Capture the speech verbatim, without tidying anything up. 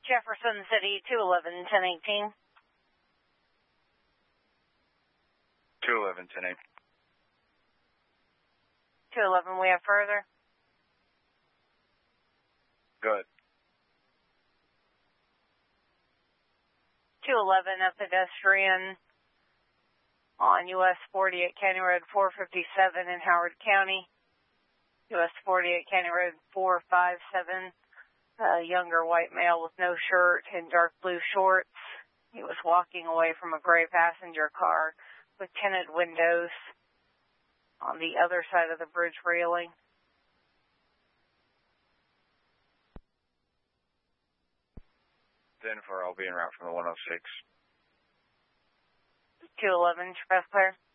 Jefferson City, two eleven, ten eighteen. two eleven, ten eighteen. two eleven, we have further. Good. two eleven, a pedestrian on U S forty-eight County Road four fifty-seven in Howard County. U S forty-eight County Road four fifty-seven, a younger white male with no shirt and dark blue shorts. He was walking away from a gray passenger car with tinted windows on the other side of the bridge railing. ten four, I'll be en route from the one oh six. two eleven, Express Clear.